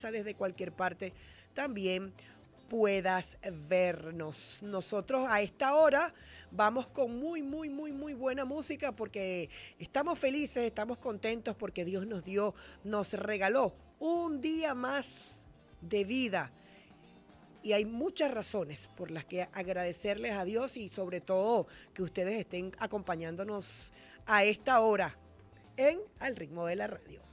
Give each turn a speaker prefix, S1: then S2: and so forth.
S1: desde cualquier parte, también puedas vernos. Nosotros a esta hora vamos con muy buena música porque estamos felices, estamos contentos porque Dios nos dio, nos regaló un día más de vida. Y hay muchas razones por las que agradecerles a Dios y sobre todo que ustedes estén acompañándonos a esta hora en Al ritmo de la radio.